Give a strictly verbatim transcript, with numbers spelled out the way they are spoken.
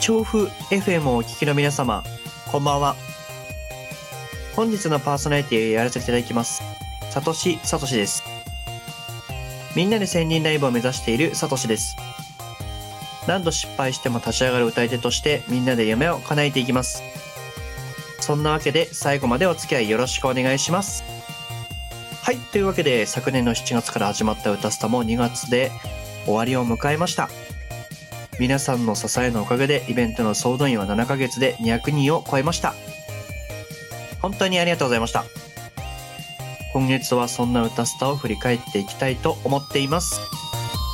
調布 エフエム をお聞きの皆様、こんばんは。本日のパーソナリティをやらせていただきますさとしさとしです。みんなでせんにんライブを目指しているさとしです。何度失敗しても立ち上がる歌い手としてみんなで夢を叶えていきます。そんなわけで最後までお付き合いよろしくお願いします。はい、というわけで昨年のしちがつから始まった歌スタもにがつで終わりを迎えました。皆さんの支えのおかげでイベントの総動員はななかげつでにひゃくにんを超えました。本当にありがとうございました。今月はそんな歌スタを振り返っていきたいと思っています。